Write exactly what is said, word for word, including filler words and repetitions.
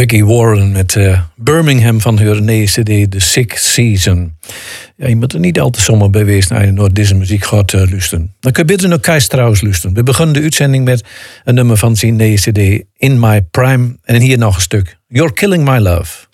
Becky Warren met uh, Birmingham van haar nieuwe C D The Sixth Season. Ja, je moet er niet al te zomaar bij wezen als je naar deze muziek gaat uh, luisteren. Dan kun je beter naar Kees Strauss luisteren. We beginnen de uitzending met een nummer van zijn nieuwe C D In My Prime. En hier nog een stuk. You're Killing My Love.